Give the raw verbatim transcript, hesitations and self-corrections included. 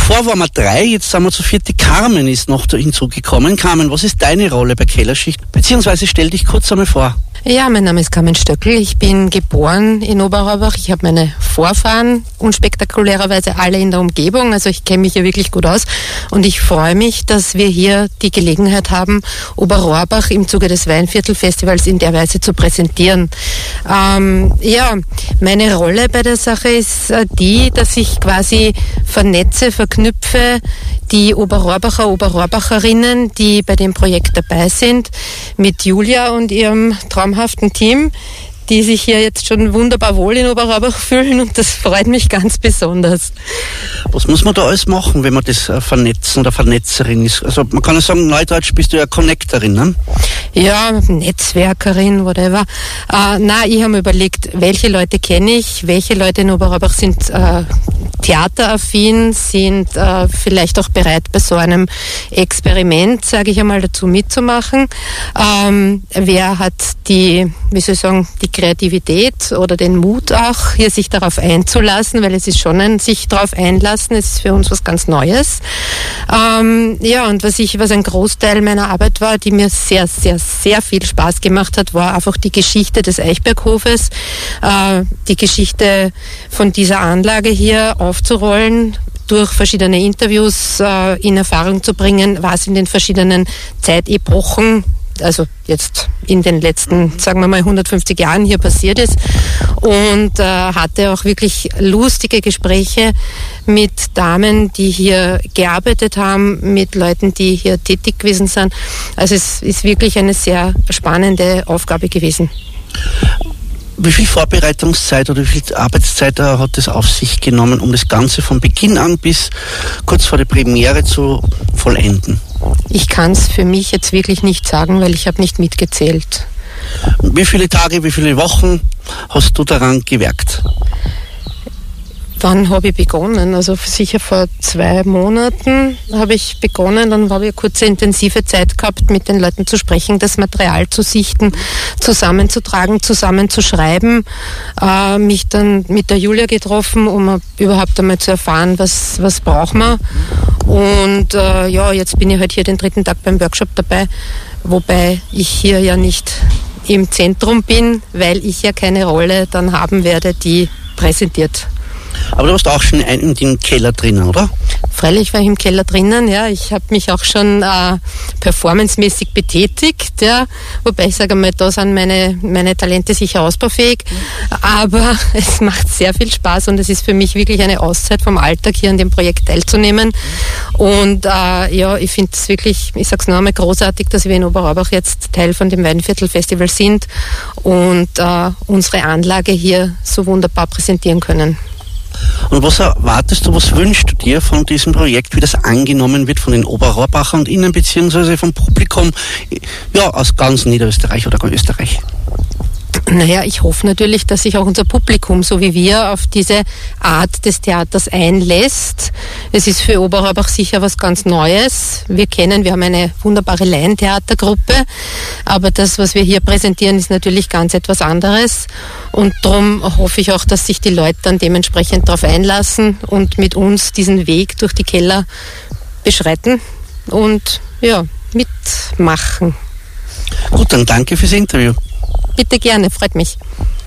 Zuvor waren wir drei, jetzt sind wir zu viert. Die Carmen ist noch hinzugekommen. Carmen, was ist deine Rolle bei Kellerschicht? Beziehungsweise stell dich kurz einmal vor. Ja, mein Name ist Carmen Stöckl. Ich bin geboren in Oberraubach. Ich habe meine Vorfahren unspektakulärerweise alle in der Umgebung. Also ich kenne mich hier wirklich gut aus. Und ich freue mich, dass wir hier die Gelegenheit haben, Oberrohrbach im Zuge des Weinviertelfestivals in der Weise zu präsentieren. Ähm, ja, meine Rolle bei der Sache ist äh, die, dass ich quasi vernetze, verknüpfe die Oberrohrbacher, Oberrohrbacherinnen, die bei dem Projekt dabei sind, mit Julia und ihrem traumhaften Team, die sich hier jetzt schon wunderbar wohl in Oberrohrbach fühlen, und das freut mich ganz besonders. Was muss man da alles machen, wenn man das äh, vernetzen oder Vernetzerin ist? Also man kann ja sagen, neudeutsch bist du ja Connectorin, ne? Ja, Netzwerkerin, whatever. Äh, na, ich habe mir überlegt, welche Leute kenne ich, welche Leute in Oberrohrbach sind äh, theateraffin, sind äh, vielleicht auch bereit, bei so einem Experiment, sage ich einmal, dazu mitzumachen. Ähm, wer hat die, wie soll ich sagen, die Kreativität oder den Mut auch, hier sich darauf einzulassen, weil es ist schon ein sich darauf einlassen, es ist für uns was ganz Neues. Ähm, ja, und was ich, was ein Großteil meiner Arbeit war, die mir sehr, sehr, sehr viel Spaß gemacht hat, war einfach die Geschichte des Eichberghofes, äh, die Geschichte von dieser Anlage hier aufzurollen, durch verschiedene Interviews äh, in Erfahrung zu bringen, was in den verschiedenen Zeitepochen, also jetzt in den letzten, sagen wir mal, hundertfünfzig Jahren hier passiert ist, und äh, hatte auch wirklich lustige Gespräche mit Damen, die hier gearbeitet haben, mit Leuten, die hier tätig gewesen sind. Also es ist wirklich eine sehr spannende Aufgabe gewesen. Wie viel Vorbereitungszeit oder wie viel Arbeitszeit hat es auf sich genommen, um das Ganze von Beginn an bis kurz vor der Premiere zu vollenden? Ich kann es für mich jetzt wirklich nicht sagen, weil ich habe nicht mitgezählt. Wie viele Tage, wie viele Wochen hast du daran gewerkt? Wann habe ich begonnen? Also sicher vor zwei Monaten habe ich begonnen. Dann habe ich eine kurze intensive Zeit gehabt, mit den Leuten zu sprechen, das Material zu sichten, zusammenzutragen, zusammenzuschreiben. Äh, mich dann mit der Julia getroffen, um überhaupt einmal zu erfahren, was, was brauchen wir. Und äh, ja, jetzt bin ich halt hier den dritten Tag beim Workshop dabei, wobei ich hier ja nicht im Zentrum bin, weil ich ja keine Rolle dann haben werde, die präsentiert. Aber du warst auch schon in dem Keller drinnen, oder? Freilich war ich im Keller drinnen, ja. Ich habe mich auch schon äh, performancemäßig betätigt, ja. Wobei ich sage mal, da sind meine, meine Talente sicher ausbaufähig. Aber es macht sehr viel Spaß und es ist für mich wirklich eine Auszeit vom Alltag, hier an dem Projekt teilzunehmen. Und äh, ja, ich finde es wirklich, ich sage es noch einmal, großartig, dass wir in Oberraubach jetzt Teil von dem Weinviertelfestival sind und äh, unsere Anlage hier so wunderbar präsentieren können. Und was erwartest du, was wünschst du dir von diesem Projekt, wie das angenommen wird von den Oberrohrbachern und Ihnen, beziehungsweise vom Publikum, ja, aus ganz Niederösterreich oder ganz Österreich? Naja, ich hoffe natürlich, dass sich auch unser Publikum, so wie wir, auf diese Art des Theaters einlässt. Es ist für Oberraubach sicher was ganz Neues. Wir kennen, wir haben eine wunderbare Laientheatergruppe, aber das, was wir hier präsentieren, ist natürlich ganz etwas anderes. Und darum hoffe ich auch, dass sich die Leute dann dementsprechend darauf einlassen und mit uns diesen Weg durch die Keller beschreiten und ja, mitmachen. Gut, dann danke fürs Interview. Bitte gerne, freut mich.